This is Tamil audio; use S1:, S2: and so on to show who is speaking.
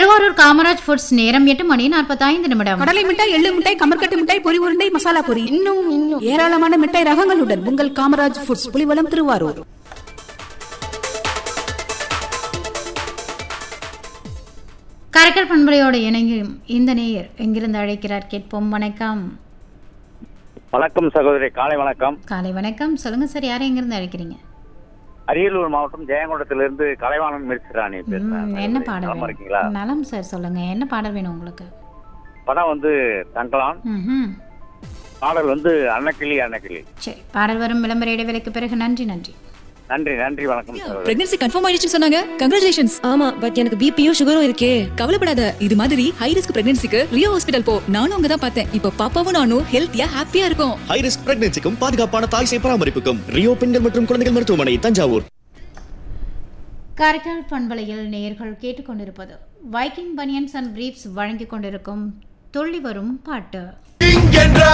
S1: திருவாரூர் காமராஜ் ஃபுட்ஸ் நேரம் 8:45.
S2: கடலை மிட்டாய், எள்ளு மிட்டாய், கமர்கட்டு மிட்டாய், பொரி உருண்டை, மசாலா பொரி, இன்னும் ஏராளமான மிட்டாய் ரகங்களுடன் உங்கள் காமராஜ் ஃபுட்ஸ், புலிவலம், திருவாரூர்.
S1: கரைக்கல் பண்பலையோடு இணையும் இந்த நேயர் எங்கிருந்து அழைக்கிறார் கேட்போம். வணக்கம்.
S3: வணக்கம் சகோதரி, காலை வணக்கம்.
S1: காலை வணக்கம். சொல்லுங்க சார், யாரை எங்கிருந்து அழைக்கிறீங்க?
S3: அரியலூர் மாவட்டம் ஜெயங்கொண்டத்திலிருந்து கலைவாணன் மிர்சிராணி பேசுறேன்.
S1: என்ன பாடல் வேணும்?
S3: இருக்கீங்களா?
S1: நலம் சார், சொல்லுங்க என்ன பாடல் வேணும் உங்களுக்கு?
S3: படம் தங்கலான். பாடல் அன்னக்கிளி அன்னக்கிளி.
S1: சரி, பாடல் வரும். விளம்பர இடைவேளைக்கு பிறகு. நன்றி நன்றி
S3: நன்றி நன்றி. வணக்கம்.
S4: பிரெக்னன்சி கன்ஃபார்ம் ஆயிடுச்சு சொன்னாங்க. கங்க்ராச்சுலேஷன்ஸ்.
S5: ஆமா, பட் எனக்கு பிபியும் சுகரும் இருக்கே.
S4: கவலைப்படாத, இது மாதிரி ஹை ரிஸ்க் பிரெக்னன்சிக்கு ரியோ ஹாஸ்பிடல் போ. நானும் அங்க தான் பார்த்தேன். இப்போ பாப்பாவும் நானும் ஹெல்த்தியா ஹாப்பியா இருக்கோம்.
S6: ஹை ரிஸ்க் பிரெக்னன்சிக்கும் பாதுகாப்பான தாய் சேய் பராமரிப்புக்கும் ரியோ பெண்கள் மற்றும் குழந்தைகள் மருத்துவமனை, தஞ்சாவூர்.
S1: கரைக்கல் பண்பலையில் நேயர்கள் கேட்டுக்கொண்டிருப்பது வைக்கிங் பனியன்ஸ் அண்ட் பிரீப்ஸ் வழங்கிக் கொண்டிருக்கும் துள்ளி வரும் பாட்டு.